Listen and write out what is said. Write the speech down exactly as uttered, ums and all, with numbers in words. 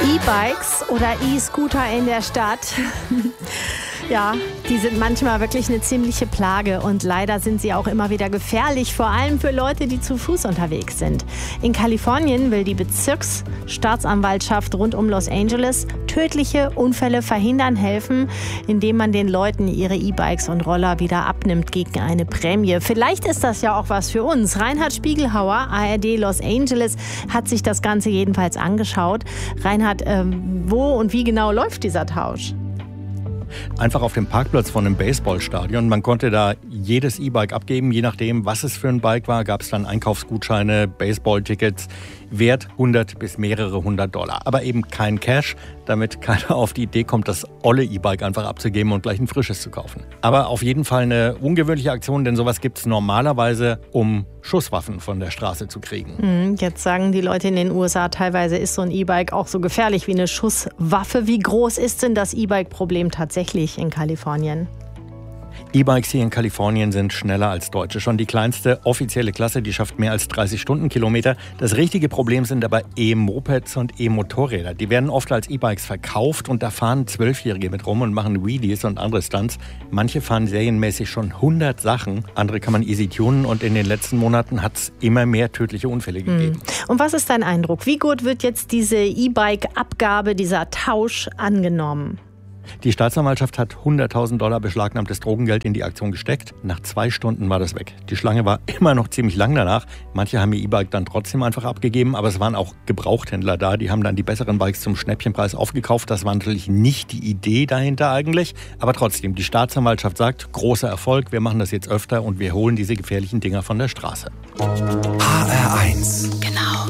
E-Bikes oder E-Scooter in der Stadt. Ja, die sind manchmal wirklich eine ziemliche Plage und leider sind sie auch immer wieder gefährlich, vor allem für Leute, die zu Fuß unterwegs sind. In Kalifornien will die Bezirksstaatsanwaltschaft rund um Los Angeles tödliche Unfälle verhindern helfen, indem man den Leuten ihre E-Bikes und Roller wieder abnimmt gegen eine Prämie. Vielleicht ist das ja auch was für uns. Reinhard Spiegelhauer, A R D Los Angeles, hat sich das Ganze jedenfalls angeschaut. Reinhard, ähm, wo und wie genau läuft dieser Tausch? Einfach auf dem Parkplatz von einem Baseballstadion. Man konnte da jedes E-Bike abgeben, je nachdem, was es für ein Bike war, gab es dann Einkaufsgutscheine, Baseballtickets, wert hundert bis mehrere hundert Dollar. Aber eben kein Cash, damit keiner auf die Idee kommt, das olle E-Bike einfach abzugeben und gleich ein frisches zu kaufen. Aber auf jeden Fall eine ungewöhnliche Aktion, denn sowas gibt es normalerweise, um Schusswaffen von der Straße zu kriegen. Jetzt sagen die Leute in den U S A, teilweise ist so ein E-Bike auch so gefährlich wie eine Schusswaffe. Wie groß ist denn das E-Bike-Problem tatsächlich in Kalifornien? E-Bikes hier in Kalifornien sind schneller als deutsche. Schon die kleinste offizielle Klasse, die schafft mehr als dreißig Stundenkilometer. Das richtige Problem sind aber E-Mopeds und E-Motorräder. Die werden oft als E-Bikes verkauft und da fahren Zwölfjährige mit rum und machen Wheelies und andere Stunts. Manche fahren serienmäßig schon hundert Sachen, andere kann man easy tunen und in den letzten Monaten hat es immer mehr tödliche Unfälle gegeben. Und was ist dein Eindruck? Wie gut wird jetzt diese E-Bike-Abgabe, dieser Tausch angenommen? Die Staatsanwaltschaft hat hunderttausend Dollar beschlagnahmtes Drogengeld in die Aktion gesteckt. Nach zwei Stunden war das weg. Die Schlange war immer noch ziemlich lang danach. Manche haben ihr E-Bike dann trotzdem einfach abgegeben, aber es waren auch Gebrauchthändler da. Die haben dann die besseren Bikes zum Schnäppchenpreis aufgekauft. Das war natürlich nicht die Idee dahinter eigentlich. Aber trotzdem, die Staatsanwaltschaft sagt, großer Erfolg, wir machen das jetzt öfter und wir holen diese gefährlichen Dinger von der Straße. H R eins. Genau.